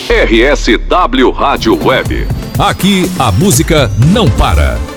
RSW Rádio Web. Aqui a música não para.